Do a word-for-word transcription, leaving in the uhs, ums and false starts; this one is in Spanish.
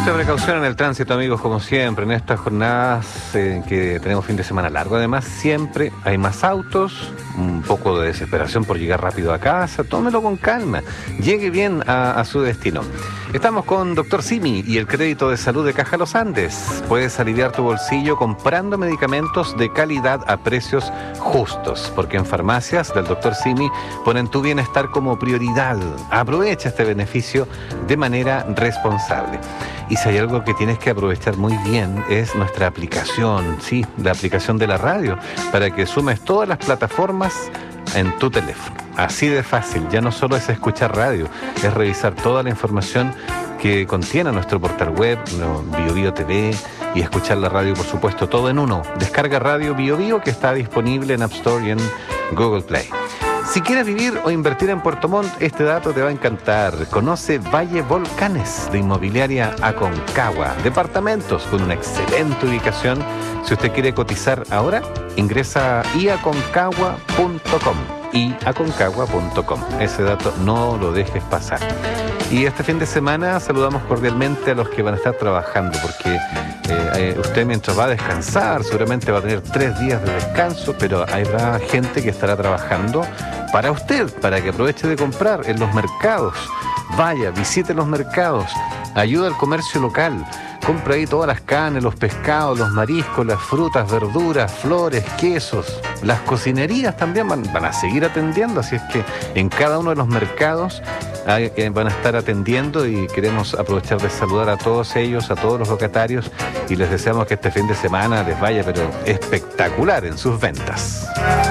Mucha precaución en el tránsito, amigos, como siempre. En estas jornadas en eh, que tenemos fin de semana largo, además, siempre hay más autos, un poco de desesperación por llegar rápido a casa. Tómelo con calma, llegue bien a, a su destino. Estamos con doctor Simi y el crédito de salud de Caja Los Andes. Puedes aliviar tu bolsillo comprando medicamentos de calidad a precios justos, porque en farmacias del doctor Simi ponen tu bienestar como prioridad. Aprovecha este beneficio de manera responsable. Y si hay algo que tienes que aprovechar muy bien es nuestra aplicación, sí, la aplicación de la radio, para que sumes todas las plataformas en tu teléfono. Así de fácil, ya no solo es escuchar radio, es revisar toda la información que contiene nuestro portal web, no, Bio Bio T V, y escuchar la radio, por supuesto, todo en uno. Descarga Radio Bio Bio, que está disponible en App Store y en Google Play. Si quieres vivir o invertir en Puerto Montt, este dato te va a encantar. Conoce Valle Volcanes de Inmobiliaria Aconcagua. Departamentos con una excelente ubicación. Si usted quiere cotizar ahora, ingresa a i aconcagua punto com. i aconcagua punto com. Ese dato no lo dejes pasar. Y este fin de semana saludamos cordialmente a los que van a estar trabajando, porque eh, usted mientras va a descansar seguramente va a tener tres días de descanso, pero habrá gente que estará trabajando para usted, para que aproveche de comprar en los mercados. Vaya, visite los mercados, ayuda al comercio local. Compra ahí todas las carnes, los pescados, los mariscos, las frutas, verduras, flores, quesos. Las cocinerías también van, van a seguir atendiendo, así es que en cada uno de los mercados hay, eh, van a estar atendiendo, y queremos aprovechar de saludar a todos ellos, a todos los locatarios, y les deseamos que este fin de semana les vaya pero espectacular en sus ventas.